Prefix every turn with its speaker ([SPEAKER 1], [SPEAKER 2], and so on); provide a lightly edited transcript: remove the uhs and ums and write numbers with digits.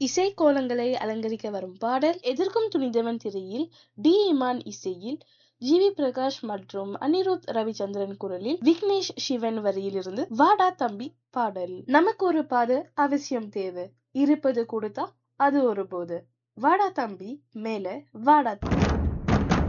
[SPEAKER 1] இசைக்கோலங்களை அலங்கரிக்க வரும் பாடல் எதிர்க்கும் துணிந்தவன் திரையில் டி இமான் இசையில் ஜி.வி. பிரகாஷ் மற்றும் அனிருத் ரவிச்சந்திரன் குரலில் விக்னேஷ் சிவன் வரியிலிருந்து வாடா தம்பி பாடல். நமக்கு ஒரு பாதை அவசியம் தேவை, இருப்பது கொடுத்தா அது ஒரு போது. வாடா தம்பி மேல வாடா தம்பி.